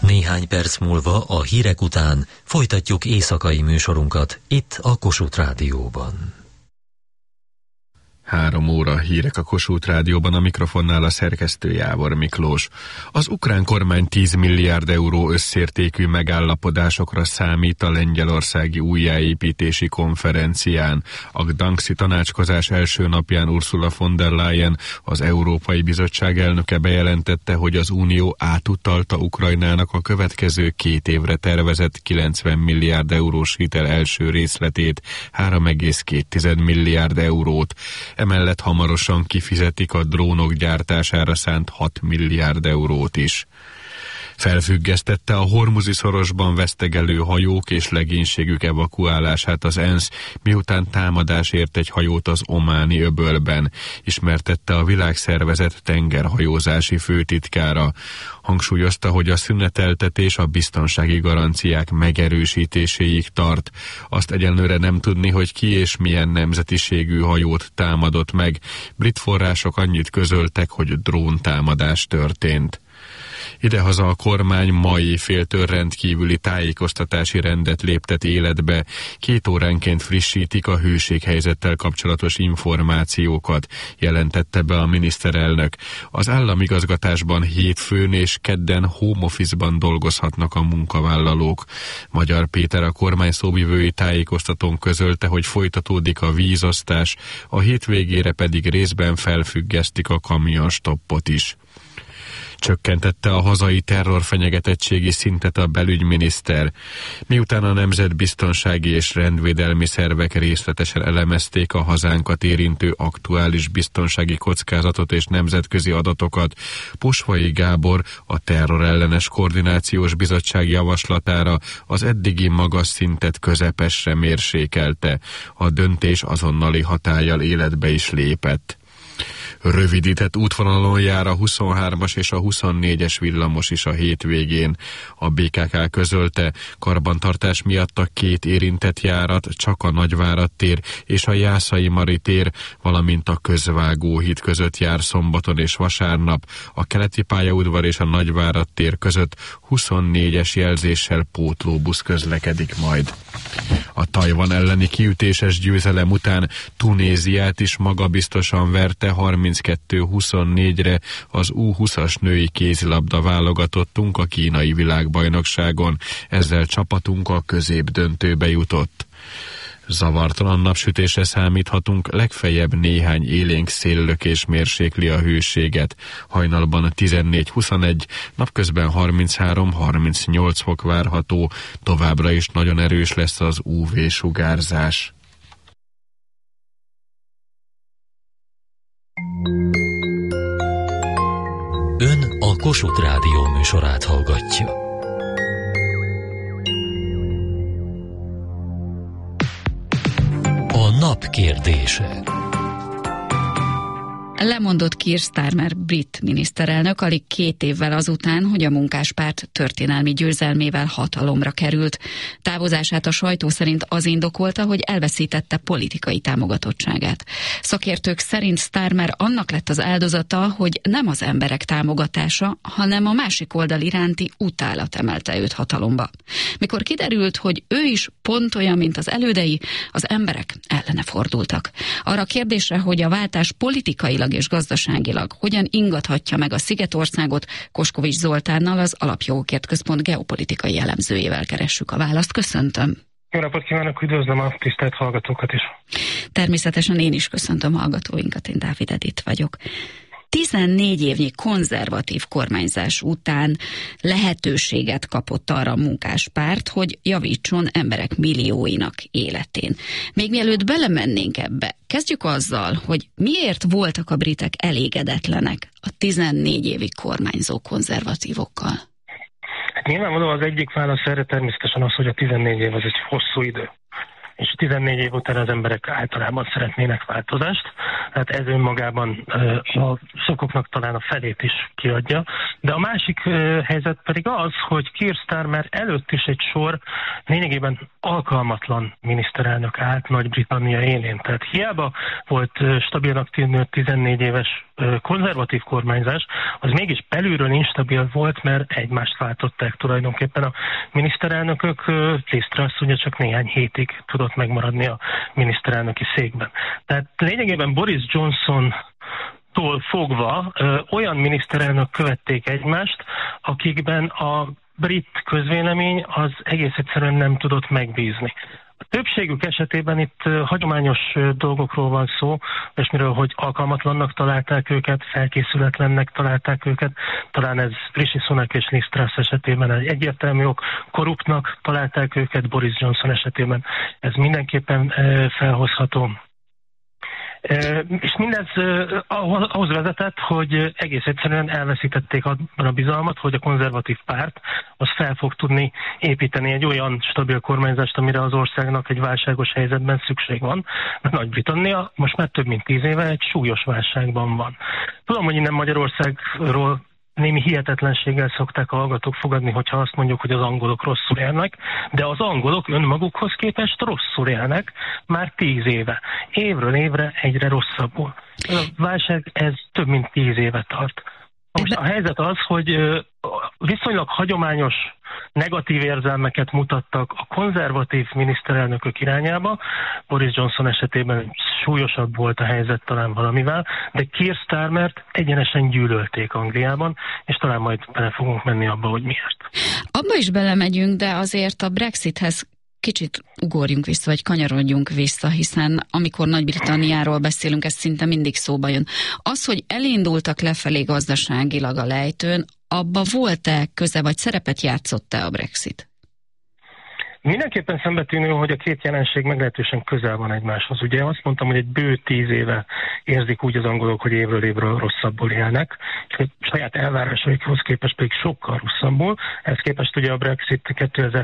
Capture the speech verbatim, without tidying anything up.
Néhány perc múlva a hírek után folytatjuk éjszakai műsorunkat itt a Kossuth Rádióban. Három óra hírek a Kossuth Rádióban, a mikrofonnál a szerkesztő Jávor Miklós. Az ukrán kormány tíz milliárd euró összértékű megállapodásokra számít a lengyelországi újjáépítési konferencián. A Gdańszi tanácskozás első napján Ursula von der Leyen, az Európai Bizottság elnöke bejelentette, hogy az Unió átutalta Ukrajnának a következő két évre tervezett kilencven milliárd eurós hitel első részletét, három egész két milliárd eurót. Emellett hamarosan kifizetik a drónok gyártására szánt hat milliárd eurót is. Felfüggesztette a Hormuzi szorosban vesztegelő hajók és legénységük evakuálását az ENSZ, miután támadás ért egy hajót az ománi öbölben, ismertette a Világszervezet tengerhajózási főtitkára. Hangsúlyozta, hogy a szüneteltetés a biztonsági garanciák megerősítéséig tart. Azt egyenlőre nem tudni, hogy ki és milyen nemzetiségű hajót támadott meg. Brit források annyit közöltek, hogy dróntámadás történt. Idehaza a kormány ma éjféltől rendkívüli tájékoztatási rendet léptet életbe. Két óránként frissítik a hőséghelyzettel kapcsolatos információkat, jelentette be a miniszterelnök. Az államigazgatásban hétfőn és kedden home office-ban dolgozhatnak a munkavállalók. Magyar Péter, a kormány szóvivői tájékoztatón közölte, hogy folytatódik a vízosztás, a hétvégére pedig részben felfüggesztik a kamionstoppot is. Csökkentette a hazai terrorfenyegetettségi szintet a belügyminiszter. Miután a nemzetbiztonsági és rendvédelmi szervek részletesen elemezték a hazánkat érintő aktuális biztonsági kockázatot és nemzetközi adatokat, Posvai Gábor a terrorellenes koordinációs bizottság javaslatára az eddigi magas szintet közepesre mérsékelte. A döntés azonnali hatállyal életbe is lépett. Rövidített útvonalon jár a huszonhármas és a huszonnégyes villamos is a hétvégén. A bé ká ká közölte, karbantartás miatt a két érintett járat, csak a Nagyvárad tér és a Jászai Mari tér, valamint a Közvágóhíd között jár szombaton és vasárnap. A Keleti pályaudvar és a Nagyvárad tér között huszonnégyes jelzéssel pótlóbusz közlekedik majd. A Tajvan elleni kiütéses győzelem után Tunéziát is magabiztosan verte harminckettő huszonnégyre az U húszas női kézilabda válogatottunk a kínai világbajnokságon, ezzel csapatunk a középdöntőbe jutott. Zavartalan napsütésre számíthatunk, legfeljebb néhány élénk széllökés mérsékli a hőséget. Hajnalban tizennégy huszonegy, napközben harminchárom harmincnyolc fok várható, továbbra is nagyon erős lesz az ú vé-sugárzás. Ön a Kossuth Rádió műsorát hallgatja. A nap kérdése. Lemondott Keir Starmer brit miniszterelnök alig két évvel azután, hogy a Munkáspárt történelmi győzelmével hatalomra került. Távozását a sajtó szerint az indokolta, hogy elveszítette politikai támogatottságát. Szakértők szerint Starmer annak lett az áldozata, hogy nem az emberek támogatása, hanem a másik oldal iránti utálat emelte őt hatalomba. Mikor kiderült, hogy ő is pont olyan, mint az elődei, az emberek ellene fordultak. Arra a kérdésre, hogy a váltás politikailag és gazdaságilag hogyan ingathatja meg a Szigetországot, Koskovics Zoltánnal, az Alapjogokért Központ geopolitikai elemzőjével keressük a választ. Köszöntöm! Jó napot kívánok, üdvözlöm a tisztelt hallgatókat is! Természetesen én is köszöntöm hallgatóinkat, én Dávid Edith vagyok. tizennégy évnyi konzervatív kormányzás után lehetőséget kapott arra a Munkáspárt, hogy javítson emberek millióinak életén. Még mielőtt belemennénk ebbe, kezdjük azzal, hogy miért voltak a britek elégedetlenek a tizennégy évig kormányzó konzervatívokkal? Hát nyilvánvalóan az egyik válasz erre természetesen az, hogy a tizennégy év az egy hosszú idő. És tizennégy év után az emberek általában szeretnének változást. Hát ez önmagában a szokoknak talán a felét is kiadja. De a másik helyzet pedig az, hogy Keir Starmer előtt is egy sor lényegében alkalmatlan miniszterelnök állt Nagy-Britannia élén. Tehát hiába volt stabilnak tűnő tizennégy éves konzervatív kormányzás, az mégis belülről instabil volt, mert egymást váltották tulajdonképpen a miniszterelnökök. Liz Truss ugye csak néhány hétig tudott megmaradni a miniszterelnöki székben. Tehát lényegében Boris Johnson tól fogva ö, olyan miniszterelnök követték egymást, akikben a brit közvélemény az egész egyszerűen nem tudott megbízni. A többségük esetében itt ö, hagyományos ö, dolgokról van szó, és miről, hogy alkalmatlannak találták őket, felkészületlennek találták őket, talán ez Rishi Sunak és Liz Truss esetében egy egyértelmű ok, korruptnak találták őket, Boris Johnson esetében ez mindenképpen ö, felhozható. És mindez ahhoz vezetett, hogy egész egyszerűen elveszítették a bizalmat, hogy a konzervatív párt az fel fog tudni építeni egy olyan stabil kormányzást, amire az országnak egy válságos helyzetben szükség van. Mert Nagy-Britannia most már több mint tíz éve egy súlyos válságban van. Tudom, hogy innen Magyarországról némi hihetetlenséggel szokták a hallgatók fogadni, hogyha azt mondjuk, hogy az angolok rosszul élnek, de az angolok önmagukhoz képest rosszul élnek már tíz éve. Évről évre egyre rosszabbul. A válság ez több mint tíz éve tart. Most a helyzet az, hogy viszonylag hagyományos negatív érzelmeket mutattak a konzervatív miniszterelnökök irányába. Boris Johnson esetében súlyosabb volt a helyzet talán valamivel, de Keir Starmert egyenesen gyűlölték Angliában, és talán majd bele fogunk menni abba, hogy miért. Abba is belemegyünk, de azért a Brexithez kicsit ugorjunk vissza, vagy kanyarodjunk vissza, hiszen amikor Nagy-Britanniáról beszélünk, ez szinte mindig szóba jön. Az, hogy elindultak lefelé gazdaságilag a lejtőn, abba volt-e köze, vagy szerepet játszott-e a Brexit? Mindenképpen szembetűnő, hogy a két jelenség meglehetősen közel van egymáshoz. Ugye azt mondtam, hogy egy bő tíz éve érzik úgy az angolok, hogy évről évről rosszabbul élnek, és a saját elvárásaikhoz képest pedig sokkal rosszabbul. Ehhez képest ugye a Brexit kétezer